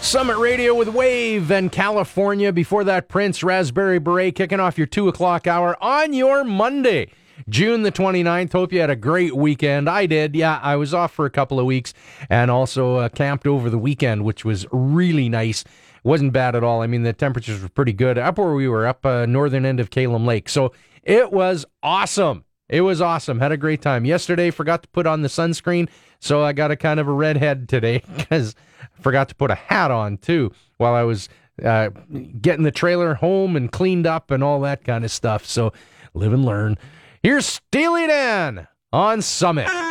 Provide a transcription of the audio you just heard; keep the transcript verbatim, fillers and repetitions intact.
Summit Radio with Wave and California. Before that, Prince, Raspberry Beret, kicking off your two o'clock hour on your Monday, June the twenty-ninth. Hope you had a great weekend. I did. Yeah, I was off for a couple of weeks and also uh, camped over the weekend, which was really nice. Wasn't bad at all. I mean, the temperatures were pretty good up where we were, up uh, northern end of Kalem Lake. So it was awesome. It was awesome. Had a great time. Yesterday, forgot to put on the sunscreen, so I got a kind of a red head today because I forgot to put a hat on, too, while I was uh, getting the trailer home and cleaned up and all that kind of stuff. So live and learn. Here's Steely Dan on Summit.